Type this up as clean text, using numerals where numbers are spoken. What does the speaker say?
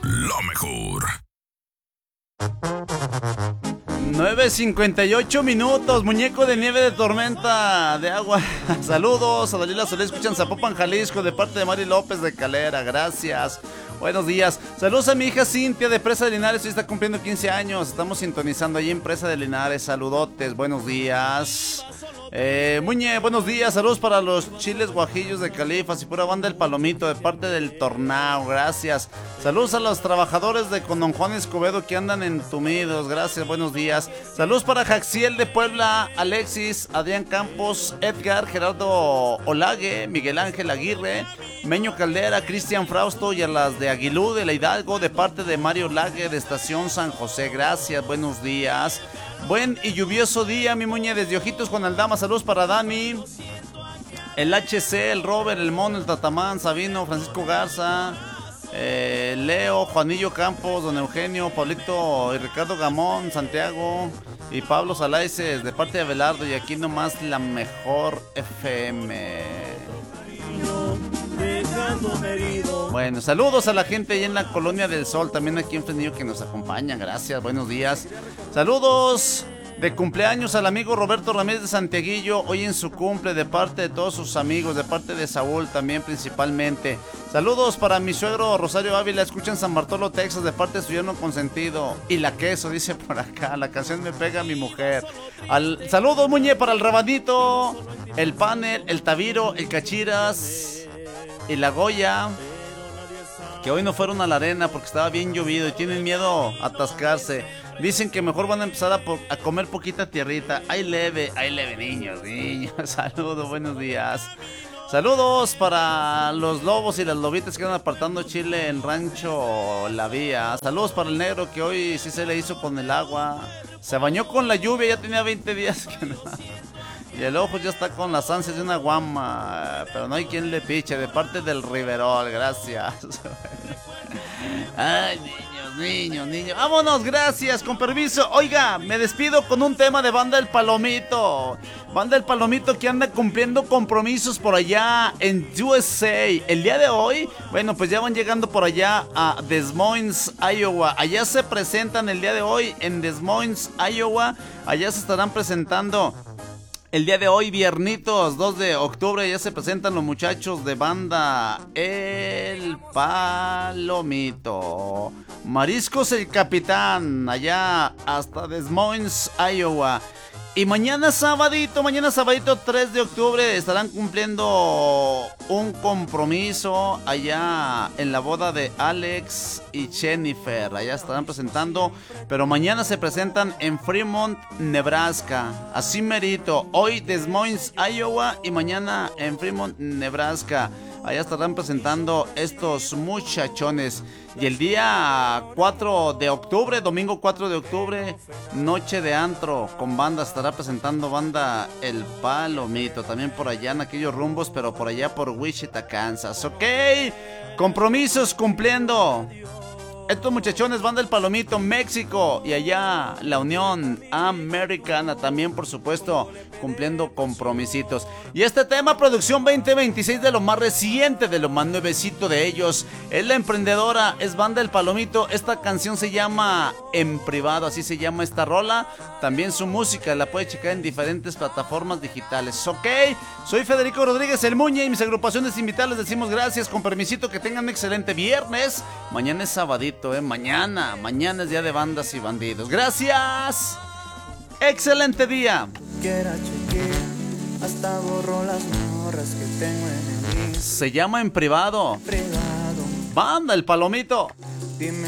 La mejor. 9:58 minutos, muñeco de nieve de tormenta de agua. Saludos a Dalila Solís, escuchan Zapopan, Jalisco, de parte de Mari López de Calera, gracias. Buenos días, saludos a mi hija Cintia de Presa de Linares, hoy está cumpliendo 15 años, estamos sintonizando allí en Presa de Linares, saludotes, buenos días. Muñe, buenos días, saludos para los chiles guajillos de Califas y pura banda El Palomito de parte del Tornao, gracias. Saludos a los trabajadores de Con Don Juan Escobedo que andan entumidos, gracias, buenos días. Saludos para Jaxiel de Puebla, Alexis, Adrián Campos, Edgar, Gerardo Olague, Miguel Ángel Aguirre, Meño Caldera, Cristian Frausto y a las de Aguilú de la Hidalgo de parte de Mario Lague de Estación San José, gracias, buenos días. Buen y lluvioso día, mi muñe, desde Ojitos con Aldama, saludos para Dani, el HC, el Robert, el Mono, el Tatamán, Sabino, Francisco Garza, Leo, Juanillo Campos, Don Eugenio, Pablito y Ricardo Gamón, Santiago y Pablo Salaices, de parte de Abelardo, y aquí nomás la mejor FM. Bueno, saludos a la gente ahí en la Colonia del Sol, también aquí en Fresnillo que nos acompañan, gracias, buenos días. Saludos de cumpleaños al amigo Roberto Ramírez de Santiaguillo, hoy en su cumple, de parte de todos sus amigos, de parte de Saúl también principalmente. Saludos para mi suegro Rosario Ávila, escuchan San Bartolo, Texas, de parte de su yerno consentido. Y la queso, dice por acá, la canción Me Pega Mi Mujer. Saludos, Muñe, para el Rabanito, el Panel, el Taviro, el Cachiras y la Goya, que hoy no fueron a la arena porque estaba bien llovido y tienen miedo a atascarse. Dicen que mejor van a empezar a comer poquita tierrita. Ay leve, niños. Saludos, buenos días. Saludos para los lobos y las lobitas que andan apartando chile en Rancho La Vía. Saludos para el negro que hoy sí se le hizo con el agua. Se bañó con la lluvia, ya tenía 20 días que no. Y el ojo ya está con las ansias de una guama, pero no hay quien le piche, de parte del Riverol, gracias. Ay, niños, vámonos, gracias, con permiso. Oiga, me despido con un tema de Banda El Palomito. Banda El Palomito que anda cumpliendo compromisos por allá en USA. El día de hoy, bueno, pues ya van llegando por allá a Des Moines, Iowa. Allá se presentan el día de hoy en Des Moines, Iowa. Allá se estarán presentando el día de hoy, viernitos 2 de octubre, ya se presentan los muchachos de Banda El Palomito. Mariscos El Capitán, allá hasta Des Moines, Iowa. Y mañana sabadito 3 de octubre, estarán cumpliendo un compromiso allá en la boda de Alex y Jennifer. Allá estarán presentando, pero mañana se presentan en Fremont, Nebraska. Así merito, hoy Des Moines, Iowa, y mañana en Fremont, Nebraska. Allá estarán presentando estos muchachones. Y el día 4 de octubre, domingo 4 de octubre, noche de antro con banda, estará presentando Banda El Palomito. También por allá en aquellos rumbos, pero por allá por Wichita, Kansas. Ok, compromisos cumpliendo. Estos muchachones, Banda El Palomito, México, y allá la Unión Americana también, por supuesto, cumpliendo compromisitos. Y este tema, producción 2026, de lo más reciente, de lo más nuevecito de ellos, es la emprendedora, es Banda El Palomito. Esta canción se llama En Privado, así se llama esta rola. También su música la puede checar en diferentes plataformas digitales. Ok, soy Federico Rodríguez El Muñe y mis agrupaciones invitadas les decimos gracias, con permisito, que tengan un excelente viernes. Mañana es sabadito. Mañana es día de bandas y bandidos. Gracias. Excelente día. Hasta borro las morras que tengo en el Se llama En Privado. Banda El Palomito. Dime